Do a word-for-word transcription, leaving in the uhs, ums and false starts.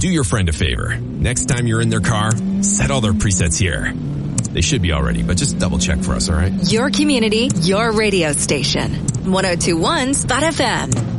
Do your friend a favor. Next time you're in their car, set all their presets here. They should be already, but just double check for us, all right? Your community, your radio station. one oh two point one Spot F M.